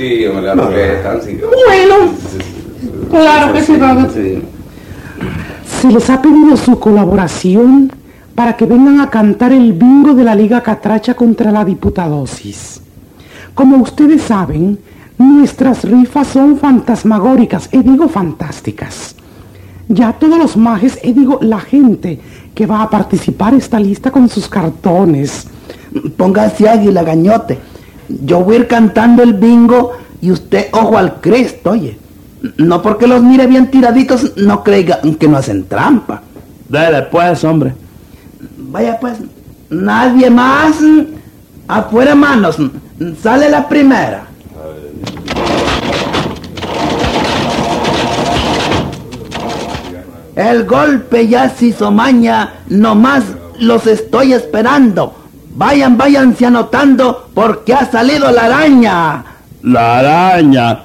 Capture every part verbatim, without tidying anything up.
Sí, hombre, la respetan, sí. Bueno, claro que sí, Robert. Sí. Se les ha pedido su colaboración para que vengan a cantar el bingo de la Liga Catracha contra la Diputadosis. Como ustedes saben, nuestras rifas son fantasmagóricas, y digo fantásticas. Ya todos los majes, y digo la gente que va a participar está lista con sus cartones. Póngase águila, gañote. Yo voy a ir cantando el bingo y usted ojo al Cristo, oye. No porque los mire bien tiraditos, no creigan que no hacen trampa. Dele pues, hombre. Vaya pues, nadie más. Afuera manos, sale la primera. El golpe ya se hizo maña, nomás los estoy esperando. Vayan, váyanse anotando porque ha salido la araña. La araña.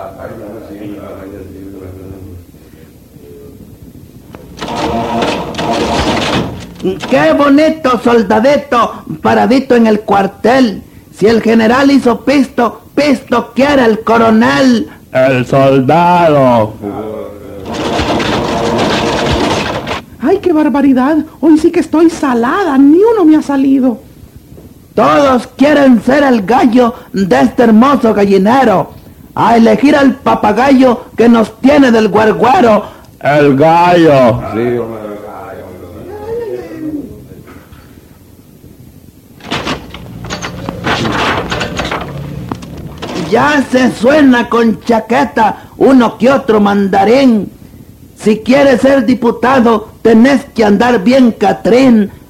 Qué bonito soldadito paradito en el cuartel. Si el general hizo pisto, pisto quiere el coronel. El soldado. ¡Ay, qué barbaridad! Hoy sí que estoy salada, ni uno me ha salido. Todos quieren ser el gallo de este hermoso gallinero. A elegir al papagayo que nos tiene del guarguero. El gallo. Sí, hombre. Ya se suena con chaqueta uno que otro mandarín. Si quieres ser diputado, tenés que andar bien, Catrín.